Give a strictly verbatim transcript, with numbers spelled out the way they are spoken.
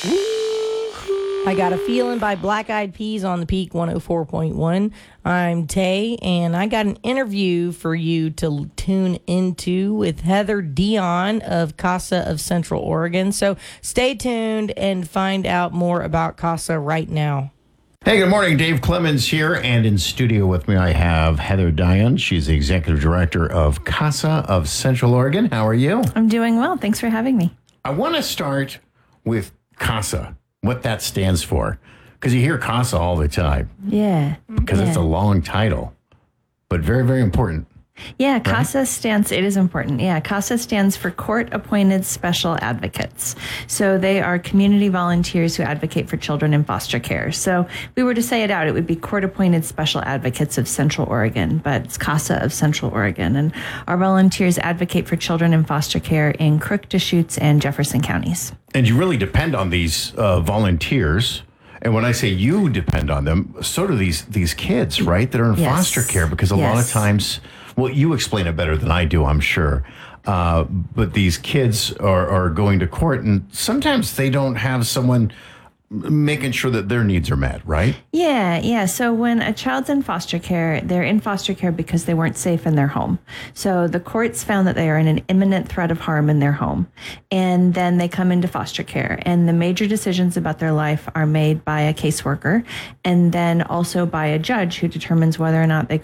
I Got a Feeling by Black Eyed Peas on the Peak one oh four point one. I'm Tay, and I got an interview for you to tune into with Heather Dion of CASA of Central Oregon. So stay tuned and find out more about CASA right now. Hey, good morning. Dave Clemens here, and in studio with me I have Heather Dion. She's the executive director of CASA of Central Oregon. How are you? I'm doing well. Thanks for having me. I want to start with CASA, what that stands for, because you hear CASA all the time. Yeah. Because yeah. it's a long title, but very, very important. Yeah, CASA stands, it is important. Yeah, CASA stands for Court Appointed Special Advocates. So they are community volunteers who advocate for children in foster care. So if we were to say it out, it would be Court Appointed Special Advocates of Central Oregon, but it's CASA of Central Oregon. And our volunteers advocate for children in foster care in Crook, Deschutes, and Jefferson counties. And you really depend on these uh, volunteers. And when I say you depend on them, so do these these kids, right, that are in Yes. foster care, because a Yes. lot of times, well, you explain it better than I do, I'm sure. Uh, but these kids are, are going to court, and sometimes they don't have someone making sure that their needs are met, right? Yeah, yeah. So when a child's in foster care, they're in foster care because they weren't safe in their home. So the courts found that they are in an imminent threat of harm in their home. And then they come into foster care. And the major decisions about their life are made by a caseworker and then also by a judge who determines whether or not they